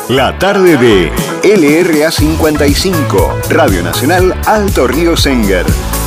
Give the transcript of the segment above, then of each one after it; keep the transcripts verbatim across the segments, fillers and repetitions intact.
La tarde de L R A cincuenta y cinco, Radio Nacional Alto Río Senguer.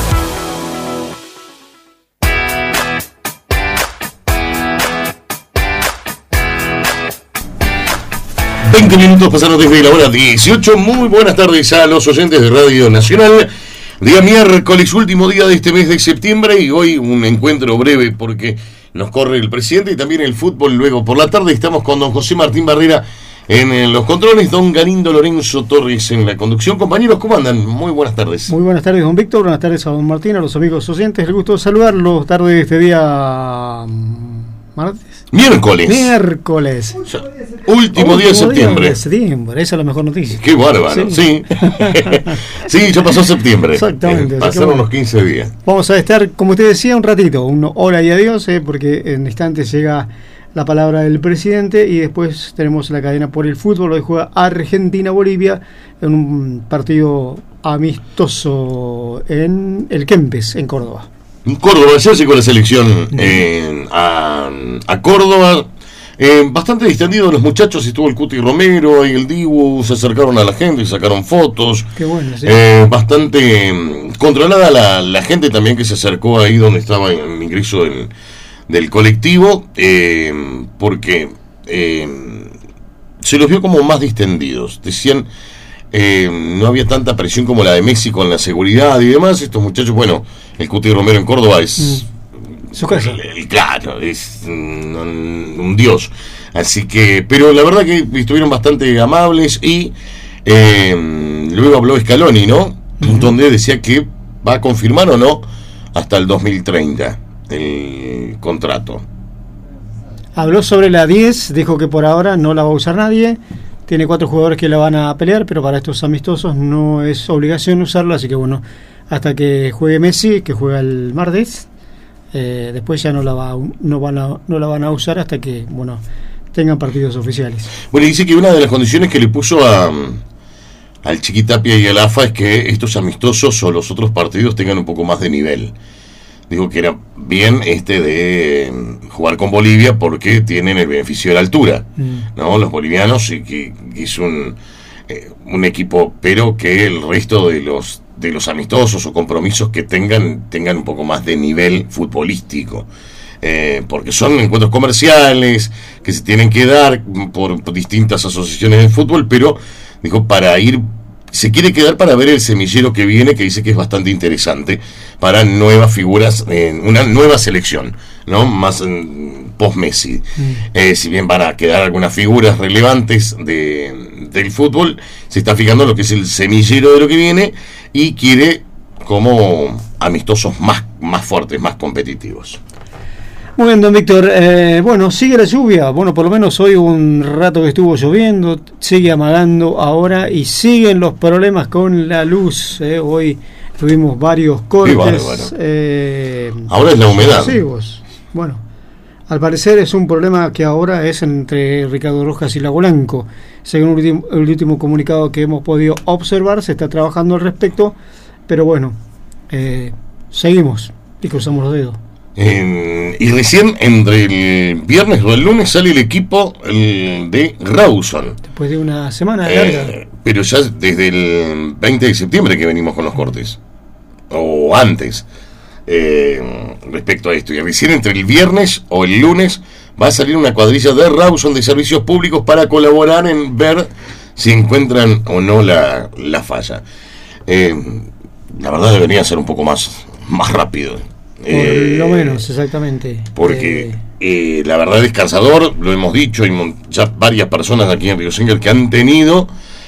veinte minutos pasaron desde la hora dieciocho. Muy buenas tardes a los oyentes de Radio Nacional. Día miércoles, último día de este mes de septiembre, y hoy un encuentro breve porque nos corre el presidente y también el fútbol. Luego por la tarde estamos con don José Martín Barrera en los controles, don Galindo Lorenzo Torres en la conducción. Compañeros, ¿cómo andan? Muy buenas tardes. Muy buenas tardes, don Víctor. Buenas tardes a don Martín, a los amigos oyentes. El gusto de saludarlos tarde de este día... ¿martes? Miércoles. Miércoles. O sea, último día de septiembre. Día de septiembre, esa es la mejor noticia. Qué bárbaro, sí. Sí, sí, ya pasó septiembre. Exactamente. Eh, pasaron bueno, unos quince días. Vamos a estar, como usted decía, un ratito, un hola y adiós, eh, porque en instantes llega la palabra del presidente y después tenemos la cadena por el fútbol. Hoy juega Argentina-Bolivia en un partido amistoso en el Kempes, en Córdoba. Córdoba, ya llegó la selección eh, a, a Córdoba, eh, bastante distendido los muchachos, estuvo el Cuti Romero y el Dibu, se acercaron a la gente, sacaron fotos. Qué bueno, sí. eh, bastante eh, controlada la, la gente también que se acercó ahí donde estaba el ingreso del, del colectivo, eh, porque eh, se los vio como más distendidos, decían... Eh, no había tanta presión como la de Messi con la seguridad y demás. Estos muchachos, bueno, el Cuti Romero en Córdoba es mm. su casa. El, el, claro, es un, un dios. Así que, pero la verdad que estuvieron bastante amables y eh, luego habló Scaloni, ¿no? Uh-huh. Donde decía que va a confirmar o no hasta el dos mil treinta el contrato. Habló sobre la diez, dijo que por ahora no la va a usar nadie. Tiene cuatro jugadores que la van a pelear, pero para estos amistosos no es obligación usarla, así que bueno, hasta que juegue Messi, que juega el martes, eh, después ya no la va no van a, no la van a usar hasta que bueno tengan partidos oficiales. Bueno, dice que una de las condiciones que le puso a al Chiquitapia y al A F A es que estos amistosos o los otros partidos tengan un poco más de nivel. Dijo que era bien este de jugar con Bolivia porque tienen el beneficio de la altura, mm. ¿no? Los bolivianos, y que, que es un, eh, un equipo, pero que el resto de los de los amistosos o compromisos que tengan tengan un poco más de nivel futbolístico. Eh, porque son encuentros comerciales que se tienen que dar por, por distintas asociaciones de fútbol, pero dijo para ir... se quiere quedar para ver el semillero que viene, que dice que es bastante interesante para nuevas figuras, eh, una nueva selección, ¿no? Más eh, post-Messi. Mm. Eh, si bien van a quedar algunas figuras relevantes de, del fútbol, se está fijando en lo que es el semillero de lo que viene y quiere como amistosos más, más fuertes, más competitivos. Muy bien, don Víctor. Eh, bueno, sigue la lluvia. Bueno, por lo menos hoy un rato que estuvo lloviendo, sigue amagando ahora y siguen los problemas con la luz. Eh. Hoy tuvimos varios cortes. Bueno, bueno. Eh, ahora es la humedad. Sí, vos. Bueno, al parecer es un problema que ahora es entre Ricardo Rojas y Lago Blanco. Según el último, el último comunicado que hemos podido observar, se está trabajando al respecto, pero bueno, eh, seguimos y cruzamos los dedos. Eh, y recién entre el viernes o el lunes sale el equipo el de Rawson. Después de una semana eh, larga. Pero ya desde el veinte de septiembre que venimos con los cortes. O antes. Eh, respecto a esto. Y recién entre el viernes o el lunes va a salir una cuadrilla de Rawson de servicios públicos para colaborar en ver si encuentran o no la, la falla. Eh, la verdad debería ser un poco más, más rápido. Por eh, lo menos, exactamente. Porque eh, la verdad es cansador, lo hemos dicho, hay ya varias personas aquí en Río Senguer que han tenido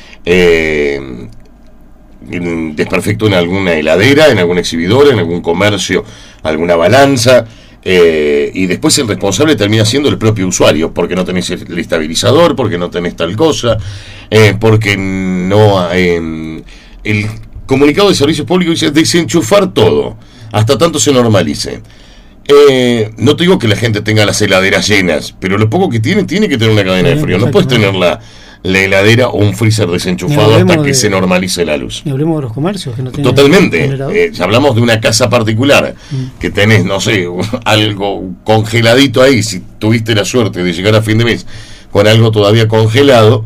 eh, desperfecto en alguna heladera, en algún exhibidor, en algún comercio, alguna balanza, eh, y después el responsable termina siendo el propio usuario, porque no tenés el estabilizador, porque no tenés tal cosa, eh, porque no... Eh, el comunicado de servicios públicos dice desenchufar todo hasta tanto se normalice. Eh, no te digo que la gente tenga las heladeras llenas, pero lo poco que tiene, tiene que tener una cadena de frío. No puedes tener la, la heladera o un freezer desenchufado hasta que de, se normalice la luz. Y hablemos de los comercios que no tienen. Totalmente. Eh, si hablamos de una casa particular, mm. que tenés, no sé, algo congeladito ahí, si tuviste la suerte de llegar a fin de mes con algo todavía congelado,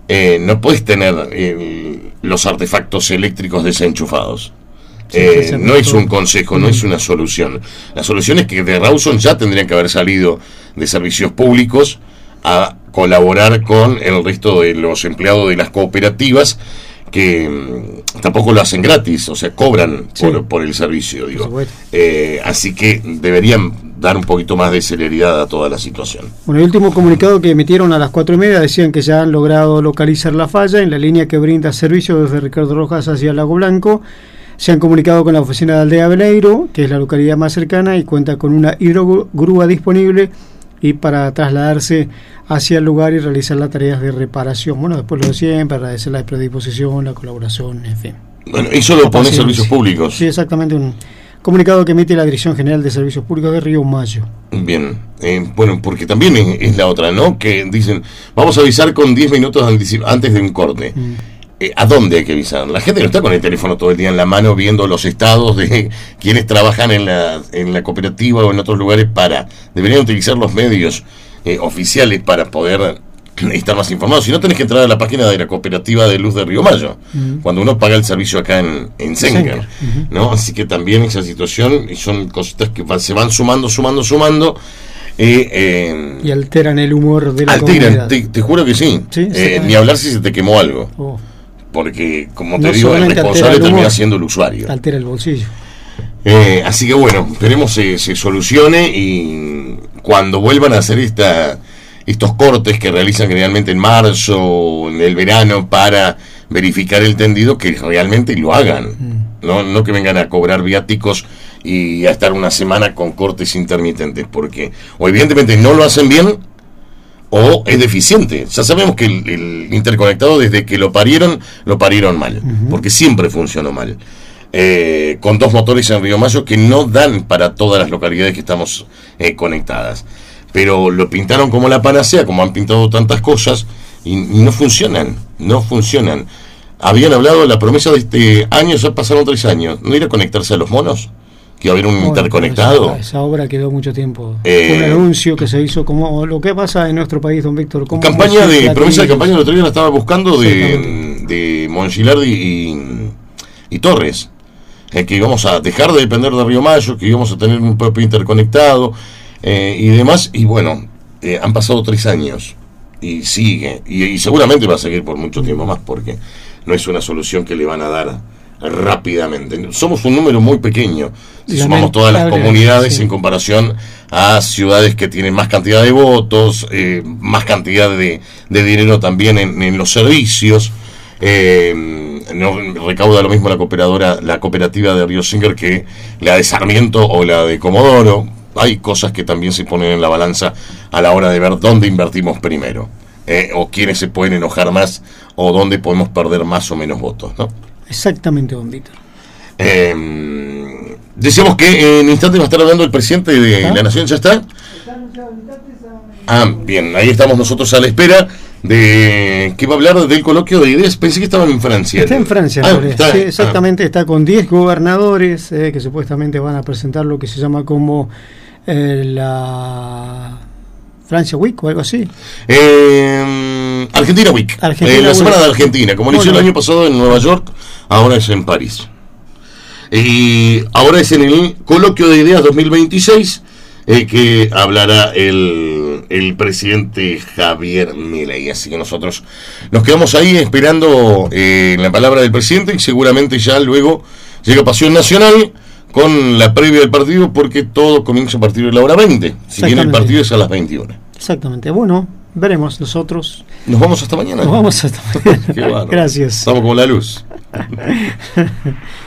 eh, no puedes tener eh, los artefactos eléctricos desenchufados. Sí, Eh, sí, no es todo. un consejo, no Mm. es una solución. La solución es que de Rawson ya tendrían que haber salido de servicios públicos a colaborar con el resto de los empleados de las cooperativas que mm, tampoco lo hacen gratis, o sea, cobran Sí. por, por el servicio, digo. supuesto. Eh, así que deberían dar un poquito más de celeridad a toda la situación. Bueno, el último comunicado que emitieron a las cuatro y media decían que ya han logrado localizar la falla en la línea que brinda servicio desde Ricardo Rojas hacia Lago Blanco. Se han comunicado con la oficina de Aldea Beleiro, que es la localidad más cercana, y cuenta con una hidrogrúa disponible y para trasladarse hacia el lugar y realizar las tareas de reparación. Bueno, después lo de siempre, agradecer la predisposición, la colaboración, en fin. Bueno, y solo pone Paciencia. servicios públicos. Sí, exactamente, un comunicado que emite la Dirección General de Servicios Públicos de Río Mayo. Bien, eh, bueno, porque también es, es la otra, ¿no? Que dicen, vamos a avisar con diez minutos anticip- antes de un corte. Mm. Eh, ¿A dónde hay que avisar? La gente no está con el teléfono todo el día en la mano viendo los estados de quienes trabajan en la, en la cooperativa o en otros lugares para... Deberían utilizar los medios eh, oficiales para poder estar más informados. Si no, tenés que entrar a la página de la cooperativa de luz de Río Mayo, Mm. cuando uno paga el servicio acá en, en Senker, Senker, ujú. ¿no? Así que también esa situación, y son cositas que van- se van sumando, sumando, sumando, eh, eh, Y alteran el humor de la alteran, comunidad. te, te juro que sí. Sí, Eh, exactamente. ni hablar si se te quemó algo. Oh, Porque, como te No digo, el solamente responsable altera el termina humor, siendo el usuario. altera el bolsillo. Eh, así que bueno, esperemos se, se solucione y cuando vuelvan a hacer esta, estos cortes que realizan generalmente en marzo o en el verano para verificar el tendido, que realmente lo hagan. Mm. No, no que vengan a cobrar viáticos y a estar una semana con cortes intermitentes, porque o evidentemente no lo hacen bien o es deficiente. Ya sabemos que el, el interconectado, desde que lo parieron, lo parieron mal, Ujú. porque siempre funcionó mal. Eh, con dos motores en Río Mayo que no dan para todas las localidades que estamos eh, conectadas. Pero lo pintaron como la panacea, como han pintado tantas cosas, y, y no funcionan, no funcionan. Habían hablado de la promesa de este año, ya pasaron tres años, ¿no ir a conectarse a los monos? Que iba a haber un Bueno, interconectado. Esa, esa obra quedó mucho tiempo. Eh, Fue un anuncio que se hizo como lo que pasa en nuestro país, don Víctor. Como Campaña de, música, promesa de platillos. campaña, el otro día la estaba buscando de, Exactamente. de Mongilardi y, y Torres. Eh, que íbamos a dejar de depender de Río Mayo, que íbamos a tener un propio interconectado eh, y demás. Y bueno, eh, han pasado tres años y sigue. Y, y seguramente va a seguir por mucho tiempo más, porque no es una solución que le van a dar rápidamente. Somos un número muy pequeño si sumamos todas las Lamentable, comunidades sí. en comparación a ciudades que tienen más cantidad de votos, eh, más cantidad de, de dinero también en, en los servicios. Eh, no recauda lo mismo la cooperadora, la cooperativa de Río Singer que la de Sarmiento o la de Comodoro. Hay cosas que también se ponen en la balanza a la hora de ver dónde invertimos primero, eh, o quiénes se pueden enojar más, o dónde podemos perder más o menos votos, ¿no? Exactamente, don Víctor. Eh, decíamos que en instante va a estar hablando el presidente de ¿Ah? la Nación, ¿ya está? Ah, bien, ahí estamos nosotros a la espera de que va a hablar del coloquio de ideas. Pensé que estaban en Francia. Está en Francia, Ah, Flores. está- Sí, ah. exactamente, está con diez gobernadores eh, que supuestamente van a presentar lo que se llama como eh, la Francia Week o algo así. Eh, Argentina Week. Argentina Eh, la Week. semana de Argentina, como lo hizo el Bueno. año pasado en Nueva York, ahora es en París. Y ahora es en el coloquio de ideas dos mil veintiséis eh, que hablará el, el presidente Javier Milei. Así que nosotros nos quedamos ahí esperando eh, la palabra del presidente, y seguramente ya luego llega Pasión Nacional con la previa del partido, porque todo comienza a partir de la hora veinte. Si bien el Exactamente. partido es a las veintiuna. Exactamente. Bueno, veremos nosotros. Nos vamos hasta mañana. Nos vamos hasta mañana. Qué bárbaro. Gracias. Estamos como la luz.